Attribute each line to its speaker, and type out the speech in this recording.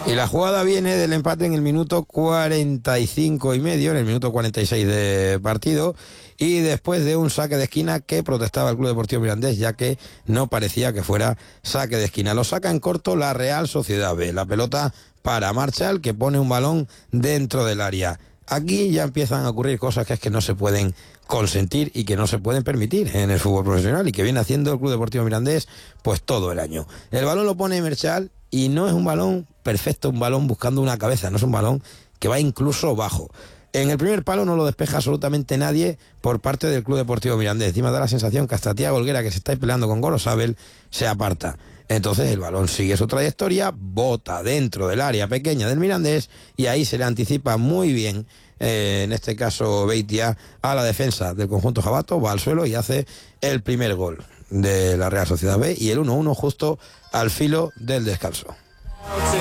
Speaker 1: Y la jugada viene del empate en el minuto 45 y medio, en el minuto 46 de partido, y después de un saque de esquina que protestaba el Club Deportivo Mirandés, ya que no parecía que fuera saque de esquina. Lo saca en corto la Real Sociedad B. La pelota para Marchal, que pone un balón dentro del área. Aquí ya empiezan a ocurrir cosas que es que no se pueden consentir y que no se pueden permitir en el fútbol profesional y que viene haciendo el Club Deportivo Mirandés pues todo el año. El balón lo pone Marchal y no es un balón perfecto, un balón buscando una cabeza, no es un balón que va incluso bajo. En el primer palo no lo despeja absolutamente nadie por parte del Club Deportivo Mirandés. Encima da la sensación que hasta Tiago Olguera, que se está peleando con Gorosabel, se aparta. Entonces el balón sigue su trayectoria, bota dentro del área pequeña del Mirandés y ahí se le anticipa muy bien, en este caso Beitia, a la defensa del conjunto jabato, va al suelo y hace el primer gol de la Real Sociedad B y el 1-1 justo al filo del descanso.